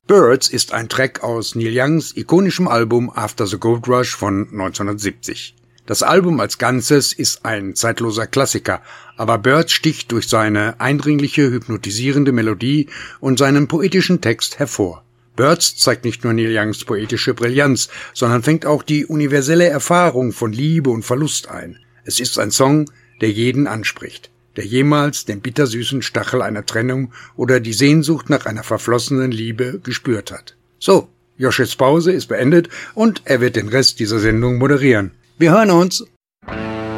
Birds ist ein Track aus Neil Youngs ikonischem Album After the Gold Rush von 1970. Das Album als Ganzes ist ein zeitloser Klassiker, aber Birds sticht durch seine eindringliche, hypnotisierende Melodie und seinen poetischen Text hervor. Birds zeigt nicht nur Neil Youngs poetische Brillanz, sondern fängt auch die universelle Erfahrung von Liebe und Verlust ein. Es ist ein Song, der jeden anspricht, der jemals den bittersüßen Stachel einer Trennung oder die Sehnsucht nach einer verflossenen Liebe gespürt hat. So, Josches Pause ist beendet und er wird den Rest dieser Sendung moderieren. Wir hören uns!